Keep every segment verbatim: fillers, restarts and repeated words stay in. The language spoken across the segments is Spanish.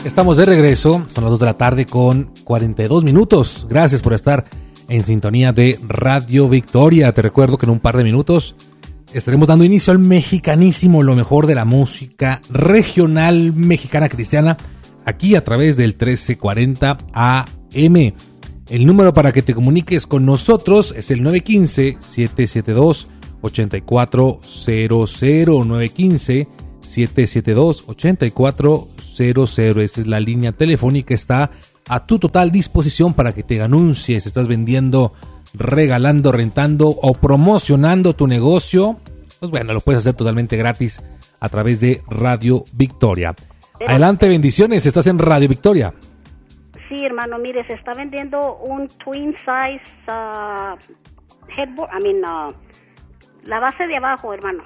Estamos de regreso, son las dos de la tarde con cuarenta y dos minutos. Gracias por estar en sintonía de Radio Victoria. Te recuerdo que en un par de minutos estaremos dando inicio al mexicanísimo, lo mejor de la música regional mexicana cristiana, aquí a través del trece cuarenta A M. El número para que te comuniques con nosotros es el nueve uno cinco, siete siete dos, ocho cuatro cero cero, nueve uno cinco, siete siete dos, ocho cuatro cero cero. Esa es la línea telefónica, está a tu total disposición para que te anuncies. Estás vendiendo, regalando, rentando o promocionando tu negocio, pues bueno, lo puedes hacer totalmente gratis a través de Radio Victoria. Pero, adelante, bendiciones, estás en Radio Victoria. Sí, hermano, mire, se está vendiendo un twin size uh, headboard, I mean, uh, la base de abajo, hermano.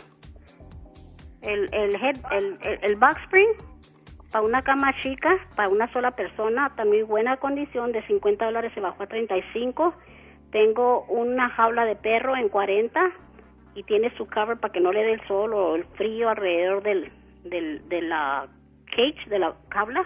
El, el, head, el, el, el box spring para una cama chica, para una sola persona, está en muy buena condición, de cincuenta dólares se bajó a treinta y cinco. Tengo una jaula de perro en cuarenta y tiene su cover para que no le dé el sol o el frío alrededor del, del, de la cage, de la jaula.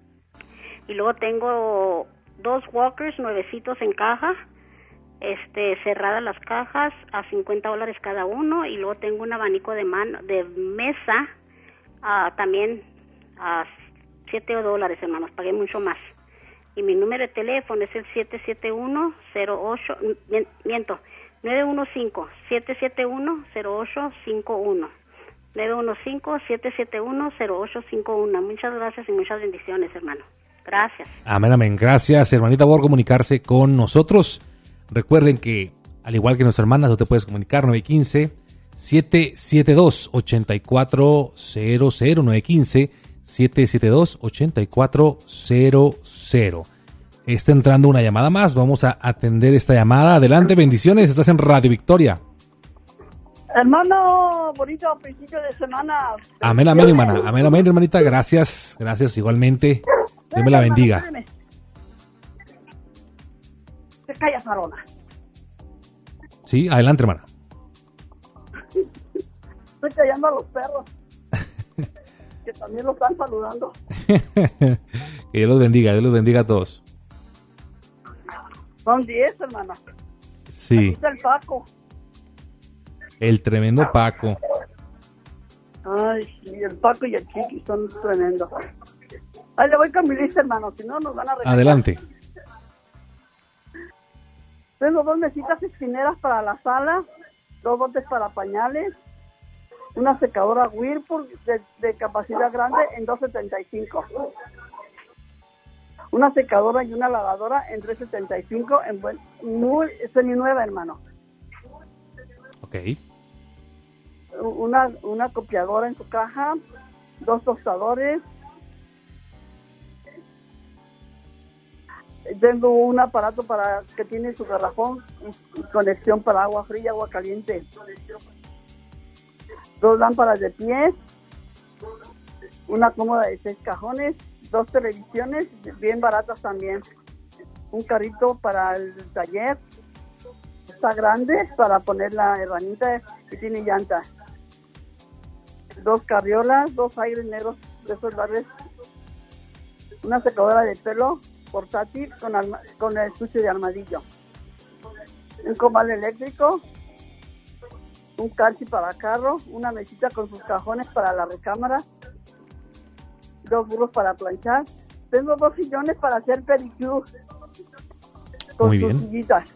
Y luego tengo dos walkers nuevecitos en caja, este cerradas las cajas a cincuenta dólares cada uno, y luego tengo un abanico de mano de mesa uh, también a siete dólares, hermanos, pagué mucho más. Y mi número de teléfono es el siete siete uno cero ocho, miento, nueve uno cinco, siete siete uno, cero ocho cinco uno, nueve uno cinco, siete siete uno, cero ocho cinco uno. Muchas gracias y muchas bendiciones, hermano. Gracias. Amén, amén. Gracias, hermanita, por comunicarse con nosotros. Recuerden que, al igual que nuestras hermanas, tú te puedes comunicar nueve uno cinco, siete siete dos, ocho cuatro cero cero, nueve uno cinco, siete siete dos, ocho cuatro cero cero. Está entrando una llamada más. Vamos a atender esta llamada. Adelante, bendiciones. Estás en Radio Victoria. Hermano, bonito principio de semana. Amén, amén, hermana. Amén, amén, hermanita. Gracias. Gracias igualmente. Dios me la bendiga. Te callas, Arona. Sí, adelante, hermana. Estoy callando a los perros. Que también lo están saludando. Que Dios los bendiga. Dios los bendiga a todos. Son diez, hermana. Sí. Aquí está el Paco. El tremendo Paco. Ay, sí, el Paco y el Chiqui son tremendos. Ahí le voy con mi lista, hermano, si no nos van a regalar. Adelante. Tengo dos mesitas esquineras para la sala, dos botes para pañales, una secadora Whirlpool de, de capacidad grande en dos setenta y cinco. Una secadora y una lavadora en tres setenta y cinco, en buen, muy seminueva, hermano. Ok. Una, una copiadora en su caja, dos tostadores. Tengo un aparato para que tiene su garrafón y, y conexión para agua fría y agua caliente. Dos lámparas de pie, una cómoda de seis cajones, dos televisiones bien baratas también, un carrito para el taller, está grande para poner la herramienta y tiene llanta, dos carriolas, dos aires negros de esos verdes, una secadora de pelo portátil con, alma, con el estuche de armadillo, un comal eléctrico, un calci para carro, una mesita con sus cajones para la recámara, dos burros para planchar. Tengo dos sillones para hacer pedicure con Muy sus bien. sillitas,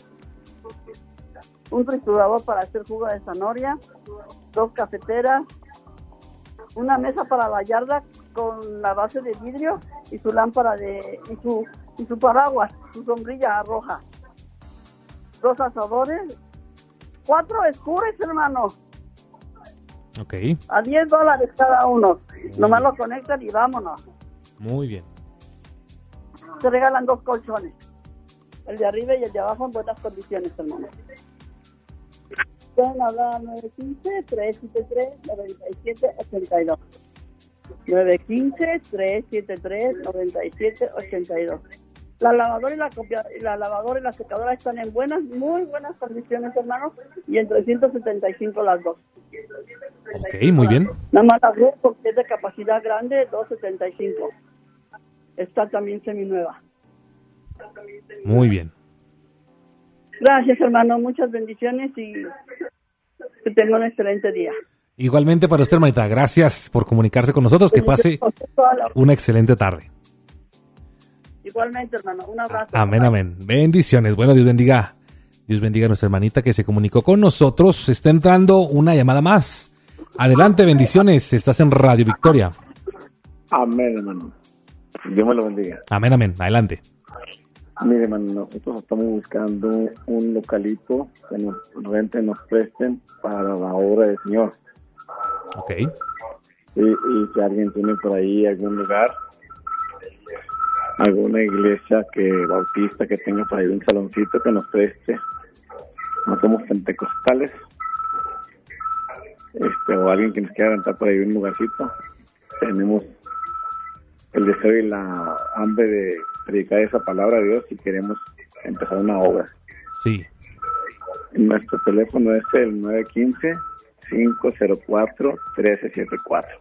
un triturador para hacer jugo de zanahoria, dos cafeteras, una mesa para la yarda con la base de vidrio y su lámpara de y su y su paraguas, su sombrilla roja, dos asadores, cuatro escures, hermano, Ok. a diez dólares cada uno. Muy Nomás bien. lo conectan y vámonos. Muy bien. Se regalan dos colchones, el de arriba y el de abajo en buenas condiciones, hermano. Pueden hablar al nueve uno cinco, tres siete tres, nueve siete ocho dos. nueve uno cinco, tres siete tres, nueve siete ocho dos. La lavadora y la copia, la lavadora y la secadora están en buenas, muy buenas condiciones, hermanos, y en trescientos setenta y cinco las dos. Ok, muy bien. Nada más la Whirlpool, porque es de capacidad grande, doscientos setenta y cinco. está también seminueva. Muy bien. Gracias, hermano. Muchas bendiciones y que tenga un excelente día. Igualmente para usted, hermanita. Gracias por comunicarse con nosotros. Que pase una excelente tarde. Igualmente, hermano. Un abrazo. Amén, amén. Bendiciones. Bueno, Dios bendiga. Dios bendiga a nuestra hermanita que se comunicó con nosotros. Está entrando una llamada más. Adelante, bendiciones. Estás en Radio Victoria. Amén, hermano. Dios me lo bendiga. Amén, amén. Adelante. Mire, hermano, nosotros estamos buscando un localito que nos renten, nos presten para la obra del Señor. Ok. Y, y si alguien tiene por ahí algún lugar, alguna iglesia que bautista que tenga por ahí un saloncito que nos preste. No somos pentecostales. Este, o alguien que nos quiera rentar por ahí un lugarcito. Tenemos el deseo y la hambre de predicar esa palabra de Dios y queremos empezar una obra. Sí. Nuestro teléfono es el nueve uno cinco, cinco cero cuatro, uno tres siete cuatro.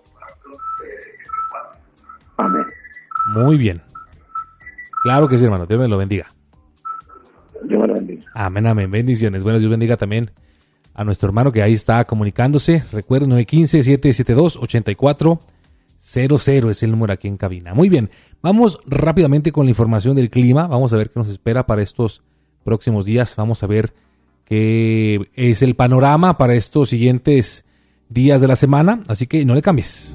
Amén. Muy bien. Claro que sí, hermano. Dios me lo bendiga. Dios me lo bendiga. Amén, amén. Bendiciones. Bueno, Dios bendiga también a nuestro hermano que ahí está comunicándose. Recuerden, nueve uno cinco, siete siete dos, ocho cuatro cero cero es el número aquí en cabina. Muy bien. Vamos rápidamente con la información del clima. Vamos a ver qué nos espera para estos próximos días. Vamos a ver qué es el panorama para estos siguientes días de la semana. Así que no le cambies.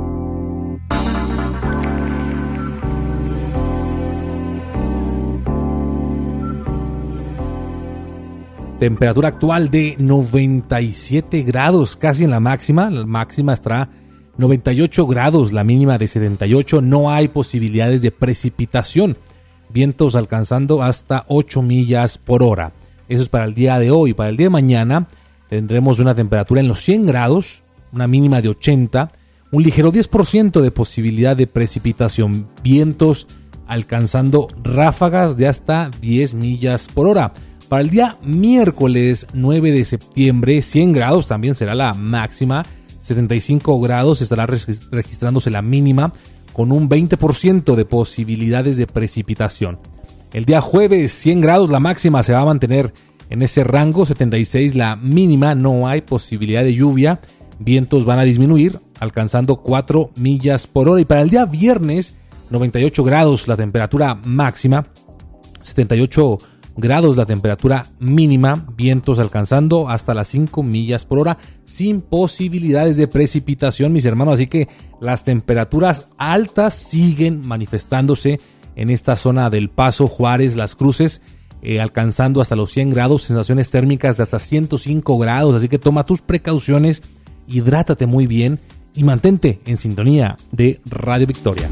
Temperatura actual de noventa y siete grados, casi en la máxima. La máxima estará noventa y ocho grados, la mínima de setenta y ocho. No hay posibilidades de precipitación. Vientos alcanzando hasta ocho millas por hora. Eso es para el día de hoy. Para el día de mañana tendremos una temperatura en los cien grados, una mínima de ochenta. Un ligero diez por ciento de posibilidad de precipitación. Vientos alcanzando ráfagas de hasta diez millas por hora. Para el día miércoles nueve de septiembre, cien grados también será la máxima, setenta y cinco grados estará registrándose la mínima, con un veinte por ciento de posibilidades de precipitación. El día jueves, cien grados la máxima, se va a mantener en ese rango, setenta y seis la mínima, no hay posibilidad de lluvia, vientos van a disminuir, alcanzando cuatro millas por hora. Y para el día viernes, noventa y ocho grados la temperatura máxima, setenta y ocho grados la temperatura mínima, vientos alcanzando hasta las cinco millas por hora, sin posibilidades de precipitación, mis hermanos. Así que las temperaturas altas siguen manifestándose en esta zona del Paso, Juárez, Las Cruces, eh, alcanzando hasta los cien grados, sensaciones térmicas de hasta ciento cinco grados. Así que toma tus precauciones, hidrátate muy bien y mantente en sintonía de Radio Victoria.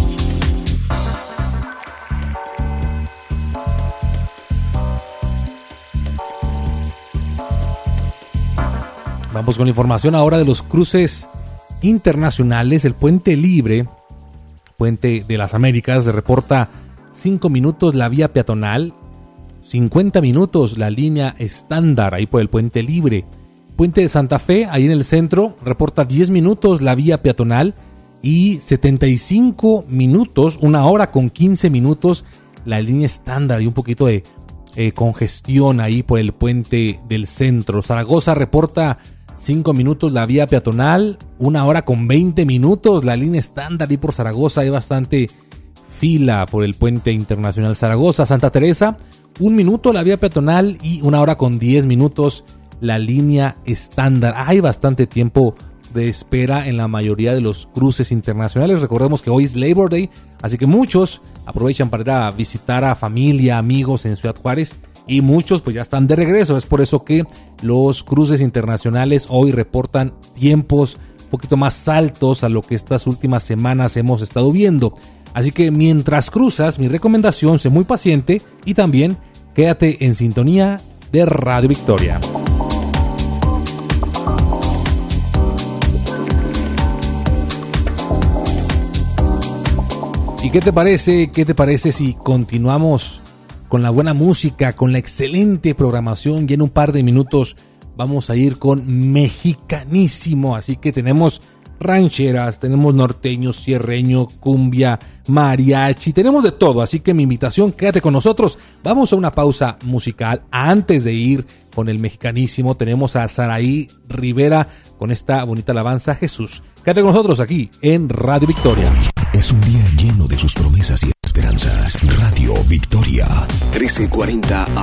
Vamos con la información ahora de los cruces internacionales. El Puente Libre, Puente de las Américas, reporta cinco minutos la vía peatonal, cincuenta minutos la línea estándar ahí por el Puente Libre. Puente de Santa Fe, ahí en el centro, reporta diez minutos la vía peatonal y setenta y cinco minutos, una hora con quince minutos la línea estándar y un poquito de eh, congestión ahí por el Puente del Centro. Zaragoza reporta cinco minutos la vía peatonal, una hora con veinte minutos la línea estándar y por Zaragoza hay bastante fila por el Puente Internacional Zaragoza. Santa Teresa, un minuto la vía peatonal y una hora con diez minutos la línea estándar. Hay bastante tiempo de espera en la mayoría de los cruces internacionales. Recordemos que hoy es Labor Day, así que muchos aprovechan para ir a visitar a familia, amigos en Ciudad Juárez. Y muchos pues ya están de regreso. Es por eso que los cruces internacionales hoy reportan tiempos un poquito más altos a lo que estas últimas semanas hemos estado viendo. Así que mientras cruzas, mi recomendación, sé muy paciente y también quédate en sintonía de Radio Victoria. ¿Y qué te parece? ¿Qué te parece si continuamos con la buena música, con la excelente programación? Y en un par de minutos vamos a ir con Mexicanísimo. Así que tenemos rancheras, tenemos norteño, sierreño, cumbia, mariachi, tenemos de todo, así que mi invitación, quédate con nosotros. Vamos a una pausa musical. Antes de ir con el mexicanísimo, tenemos a Saraí Rivera con esta bonita alabanza a Jesús. Quédate con nosotros aquí en Radio Victoria. Es un día lleno de sus promesas y esperanzas. Radio Victoria, trece cuarenta